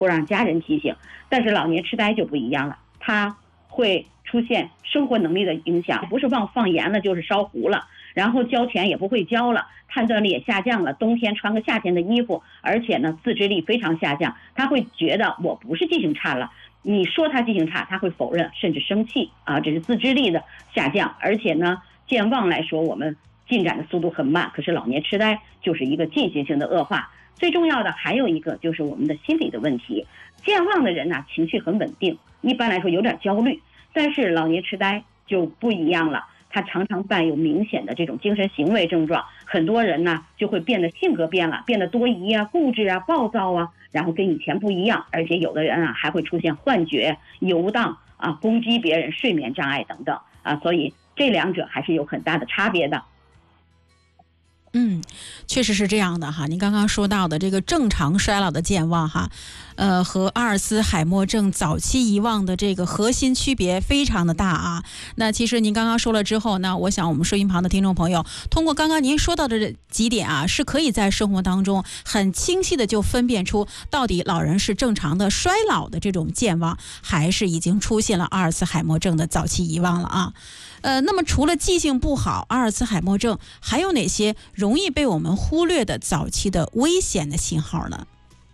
或让家人提醒。但是老年痴呆就不一样了，它会出现生活能力的影响，不是放盐了就是烧糊了，然后交钱也不会交了，判断力也下降了，冬天穿个夏天的衣服，而且呢自制力非常下降，他会觉得我不是记性差了，你说他记性差，他会否认甚至生气啊，这是自制力的下降。而且呢健忘来说我们进展的速度很慢，可是老年痴呆就是一个进行性的恶化。最重要的还有一个就是我们的心理的问题，健忘的人呢情绪很稳定，一般来说有点焦虑，但是老年痴呆就不一样了，他常常伴有明显的这种精神行为症状，很多人呢就会变得性格变了，变得多疑啊、固执啊、暴躁啊，然后跟以前不一样，而且有的人啊还会出现幻觉、游荡啊、攻击别人、睡眠障碍等等啊，所以这两者还是有很大的差别的。 确实是这样的哈。您刚刚说到的这个正常衰老的健忘哈，和阿尔茨海默症早期遗忘的这个核心区别非常的大啊。那其实您刚刚说了之后呢，我想我们收音旁的听众朋友，通过刚刚您说到的这几点啊，是可以在生活当中很清晰的就分辨出到底老人是正常的衰老的这种健忘，还是已经出现了阿尔茨海默症的早期遗忘了啊。那么除了记性不好，阿尔茨海默症还有哪些容易被我们忽略的早期的危险的信号呢？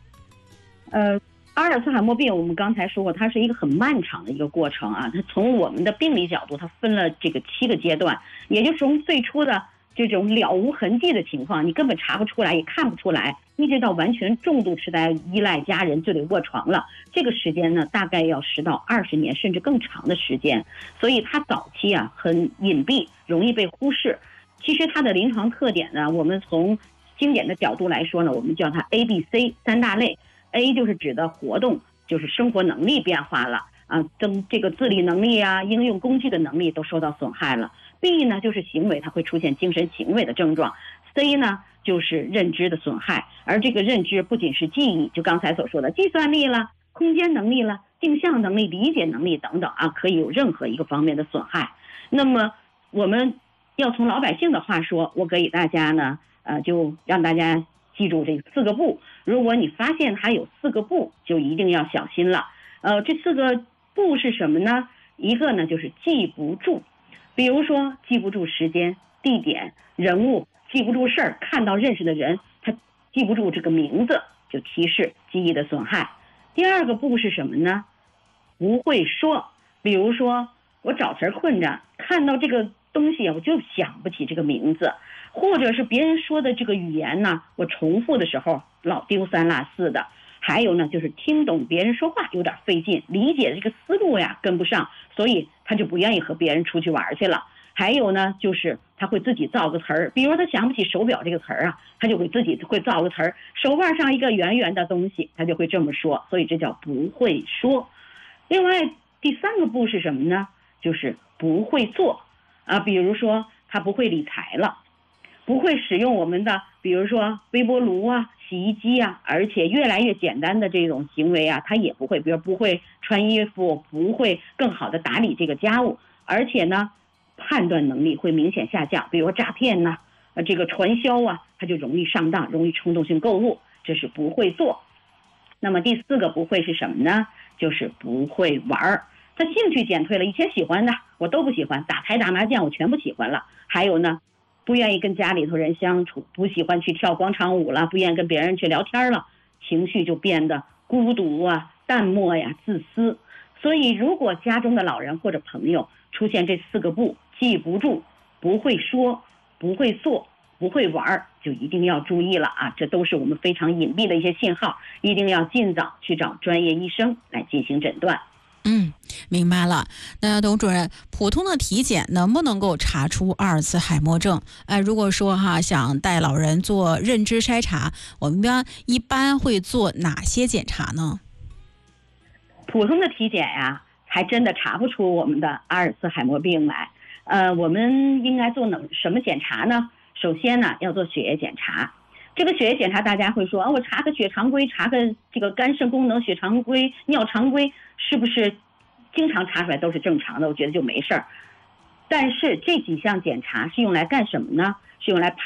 阿尔茨海默病我们刚才说过，它是一个很漫长的一个过程啊。它从我们的病理角度，它分了这个7个阶段，也就是从最初的这种了无痕迹的情况，你根本查不出来，也看不出来，一直到完全重度痴呆，依赖家人就得卧床了。这个时间呢，大概要10到20年，甚至更长的时间。所以它早期啊很隐蔽，容易被忽视。其实它的临床特点呢，我们从经典的角度来说呢，我们叫它 A、B、C 3大类。A 就是指的活动，就是生活能力变化了啊，这个自理能力啊、应用工具的能力都受到损害了。B 呢就是行为，它会出现精神行为的症状。C 呢就是认知的损害，而这个认知不仅是记忆，就刚才所说的计算力了、空间能力了、镜像能力、理解能力等等啊，可以有任何一个方面的损害。那么我们要从老百姓的话说，我给大家呢，就让大家记住这4个不。如果你发现它有4个不，就一定要小心了。这4个不是什么呢？一个呢就是记不住，比如说记不住时间、地点、人物，记不住事儿，看到认识的人，他记不住这个名字，就提示记忆的损害。第2个不是什么呢？不会说，比如说我找词困难，看到这个东西我就想不起这个名字，或者是别人说的这个语言呢，我重复的时候老丢三落四的。还有呢就是听懂别人说话有点费劲，理解这个思路呀跟不上，所以他就不愿意和别人出去玩去了。还有呢就是他会自己造个词儿，比如他想不起手表这个词儿啊，他就会自己会造个词儿，手腕上一个圆圆的东西，他就会这么说，所以这叫不会说。另外第3个不是什么呢？就是不会做啊，比如说他不会理财了，不会使用我们的比如说微波炉啊、洗衣机啊，而且越来越简单的这种行为啊，他也不会，比如不会穿衣服，不会更好的打理这个家务，而且呢判断能力会明显下降，比如诈骗呢、这个传销啊，他就容易上当，容易冲动性购物，这是不会做。那么第4个不会是什么呢？就是不会玩，他兴趣减退了，以前喜欢的我都不喜欢，打牌打麻将我全不喜欢了。还有呢不愿意跟家里头人相处，不喜欢去跳广场舞了，不愿意跟别人去聊天了，情绪就变得孤独啊、淡漠呀、自私。所以如果家中的老人或者朋友出现这4个不，记不住、不会说、不会做、不会玩，就一定要注意了啊！这都是我们非常隐蔽的一些信号，一定要尽早去找专业医生来进行诊断。 明白了。那董主任，普通的体检能不能够查出阿尔茨海默症？如果说想带老人做认知筛查，我们一般会做哪些检查呢？ 普通的体检呀，还真的查不出我们的阿尔茨海默病来。我们应该做什么检查呢？首先呢，要做血液检查。这个血液检查大家会说我查个血常规，查个这个肝肾功能、血常规、尿常规，是不是经常查出来都是正常的？我觉得就没事儿。但是这几项检查是用来干什么呢？是用来